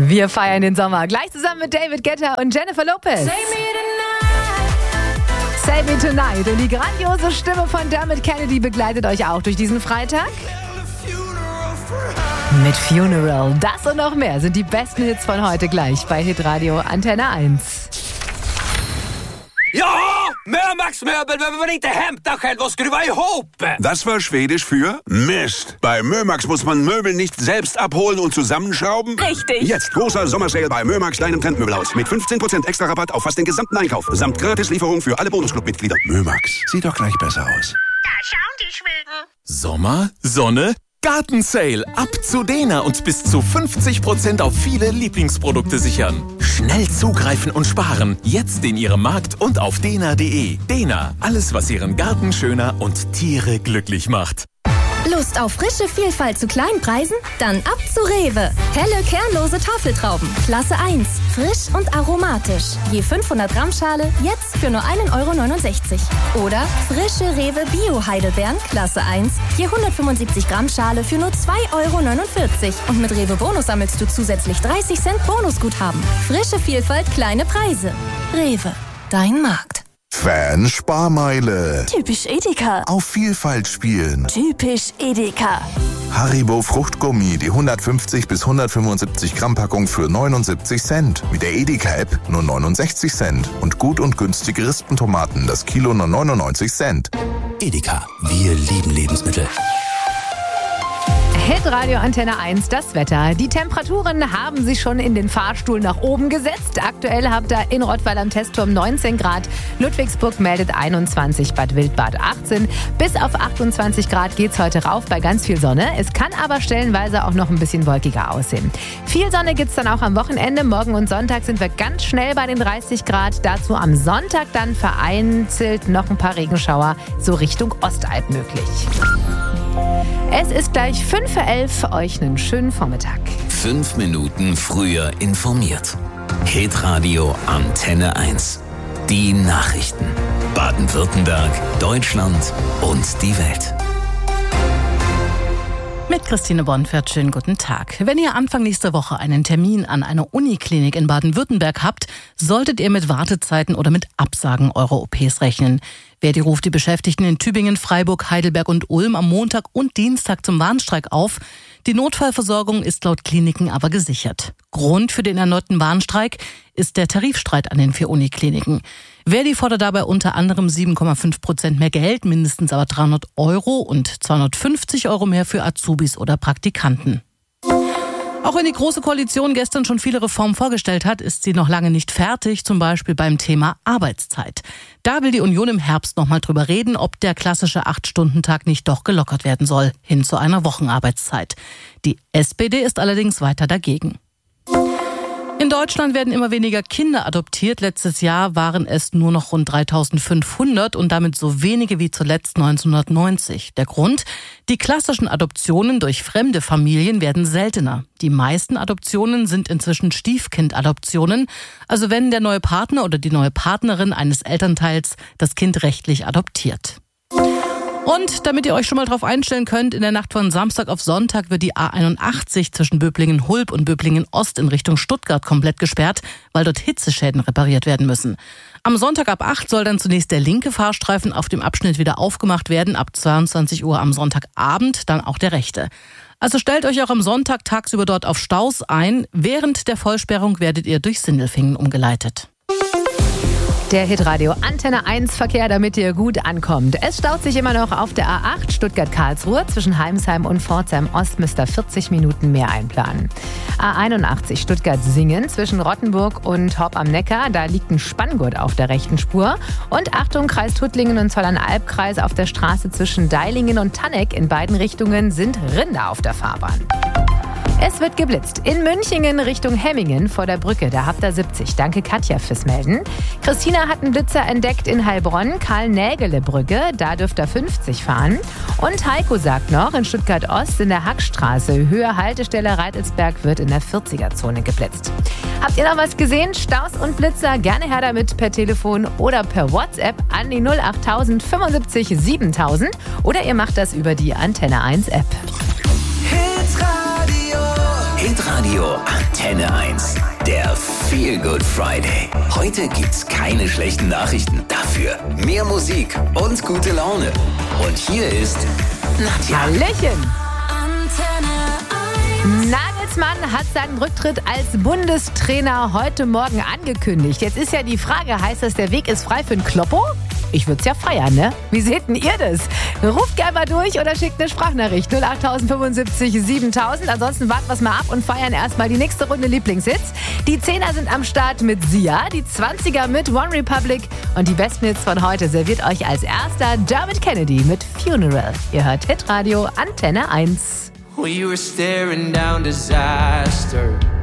Wir feiern den Sommer. Gleich zusammen mit David Guetta und Jennifer Lopez. Save Me Tonight. Und die grandiose Stimme von Dermot Kennedy begleitet euch auch durch diesen Freitag. Mit Funeral. Das und noch mehr sind die besten Hits von heute gleich bei Hitradio Antenne 1. Ja, Mömax Möbel behöver man inte hämta själv och skruva ihop. Das war Schwedisch für Mist. Bei Mömax muss man Möbel nicht selbst abholen und zusammenschrauben. Richtig. Jetzt großer Sommersale bei Mömax, deinem Trendmöbelhaus. Mit 15% extra Rabatt auf fast den gesamten Einkauf. Samt Gratislieferung für alle Bonusclub-Mitglieder. Mömax, sieht doch gleich besser aus. Da schauen die Schweden. Sommer, Sonne, Gartensale. Ab zu Dena und bis zu 50% auf viele Lieblingsprodukte sichern. Schnell zugreifen und sparen. Jetzt in Ihrem Markt und auf dena.de. Dena, alles was Ihren Garten schöner und Tiere glücklich macht. Lust auf frische Vielfalt zu kleinen Preisen? Dann ab zu Rewe. Helle, kernlose Tafeltrauben. Klasse 1. Frisch und aromatisch. Je 500 Gramm Schale, jetzt für nur 1,69 €. Oder frische Rewe Bio-Heidelbeeren. Klasse 1. Je 175 Gramm Schale für nur 2,49 €. Und mit Rewe Bonus sammelst du zusätzlich 30 Cent Bonusguthaben. Frische Vielfalt, kleine Preise. Rewe. Dein Markt. Fan-Sparmeile. Typisch Edeka. Auf Vielfalt spielen. Typisch Edeka. Haribo Fruchtgummi, die 150 bis 175 Gramm Packung für 79 Cent. Mit der Edeka-App nur 69 Cent. Und gut und günstige Rispentomaten, das Kilo nur 99 Cent. Edeka, wir lieben Lebensmittel. Hitradio Antenne 1, das Wetter. Die Temperaturen haben sich schon in den Fahrstuhl nach oben gesetzt. Aktuell habt ihr in Rottweil am Testturm 19 Grad. Ludwigsburg meldet 21, Bad Wildbad 18. Bis auf 28 Grad geht's heute rauf bei ganz viel Sonne. Es kann aber stellenweise auch noch ein bisschen wolkiger aussehen. Viel Sonne gibt's dann auch am Wochenende. Morgen und Sonntag sind wir ganz schnell bei den 30 Grad. Dazu am Sonntag dann vereinzelt noch ein paar Regenschauer so Richtung Ostalb möglich. Es ist gleich 5:11 Uhr. Euch einen schönen Vormittag. 5 Minuten früher informiert. Hitradio Antenne 1. Die Nachrichten. Baden-Württemberg, Deutschland und die Welt. Mit Christine Bonfert, schönen guten Tag. Wenn ihr Anfang nächster Woche einen Termin an einer Uniklinik in Baden-Württemberg habt, solltet ihr mit Wartezeiten oder mit Absagen eurer OPs rechnen. Verdi ruft die Beschäftigten in Tübingen, Freiburg, Heidelberg und Ulm am Montag und Dienstag zum Warnstreik auf. Die Notfallversorgung ist laut Kliniken aber gesichert. Grund für den erneuten Warnstreik ist der Tarifstreit an den 4 Unikliniken. Verdi fordert dabei unter anderem 7,5% mehr Geld, mindestens aber 300 € und 250 € mehr für Azubis oder Praktikanten. Auch wenn die Große Koalition gestern schon viele Reformen vorgestellt hat, ist sie noch lange nicht fertig, zum Beispiel beim Thema Arbeitszeit. Da will die Union im Herbst nochmal drüber reden, ob der klassische 8-Stunden-Tag nicht doch gelockert werden soll, hin zu einer Wochenarbeitszeit. Die SPD ist allerdings weiter dagegen. In Deutschland werden immer weniger Kinder adoptiert. Letztes Jahr waren es nur noch rund 3.500 und damit so wenige wie zuletzt 1990. Der Grund? Die klassischen Adoptionen durch fremde Familien werden seltener. Die meisten Adoptionen sind inzwischen Stiefkindadoptionen, also wenn der neue Partner oder die neue Partnerin eines Elternteils das Kind rechtlich adoptiert. Und damit ihr euch schon mal drauf einstellen könnt, in der Nacht von Samstag auf Sonntag wird die A81 zwischen Böblingen-Hulb und Böblingen-Ost in Richtung Stuttgart komplett gesperrt, weil dort Hitzeschäden repariert werden müssen. Am Sonntag ab 8 soll dann zunächst der linke Fahrstreifen auf dem Abschnitt wieder aufgemacht werden, ab 22 Uhr am Sonntagabend dann auch der rechte. Also stellt euch auch am Sonntag tagsüber dort auf Staus ein. Während der Vollsperrung werdet ihr durch Sindelfingen umgeleitet. Der Hitradio Antenne 1 Verkehr, damit ihr gut ankommt. Es staut sich immer noch auf der A8 Stuttgart-Karlsruhe. Zwischen Heimsheim und Pforzheim-Ost müsst ihr 40 Minuten mehr einplanen. A81 Stuttgart-Singen zwischen Rottenburg und Horb am Neckar. Da liegt ein Spanngurt auf der rechten Spur. Und Achtung, Kreis Tuttlingen und Zollernalb-Kreis auf der Straße zwischen Deilingen und Tanneck. In beiden Richtungen sind Rinder auf der Fahrbahn. Es wird geblitzt. In Münchingen Richtung Hemmingen vor der Brücke. Da habt ihr 70. Danke Katja fürs Melden. Christina hat einen Blitzer entdeckt in Heilbronn. Karl-Nägele-Brücke. Da dürft ihr 50 fahren. Und Heiko sagt noch, in Stuttgart-Ost in der Hackstraße. Höhe Haltestelle Reitelsberg wird in der 40er-Zone geblitzt. Habt ihr noch was gesehen? Staus und Blitzer? Gerne her damit per Telefon oder per WhatsApp an die 08000 75 7000. Oder ihr macht das über die Antenne 1 App. Hitradio Antenne 1. Der Feel Good Friday. Heute gibt's keine schlechten Nachrichten. Dafür mehr Musik und gute Laune. Und hier ist Nadja. Hallöchen! Nagelsmann hat seinen Rücktritt als Bundestrainer heute Morgen angekündigt. Jetzt ist ja die Frage, heißt das, der Weg ist frei für einen Kloppo? Ich würde es ja feiern, ne? Wie seht denn ihr das? Ruft gerne mal durch oder schickt eine Sprachnachricht 08075 7000. Ansonsten warten wir es mal ab und feiern erstmal die nächste Runde Lieblingshits. Die 10er sind am Start mit Sia, die 20er mit One Republic und die besten Hits von heute serviert euch als erster Dermot Kennedy mit Funeral. Ihr hört Hitradio Antenne 1. We were staring down disaster.